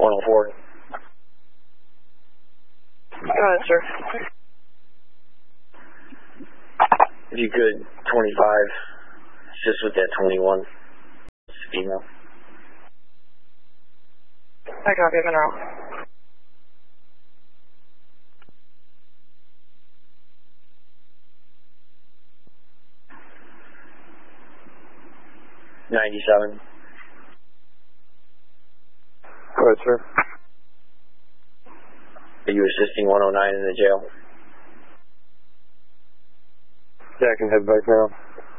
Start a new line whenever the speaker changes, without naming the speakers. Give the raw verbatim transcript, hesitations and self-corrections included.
one oh four.
Go ahead, sir.
If you could, twenty-five. It's just with that twenty-one. It's female.
I copy, Monroe.
ninety-seven.
Go ahead, sir.
Are you assisting one oh nine in the jail?
Yeah, I can head back now.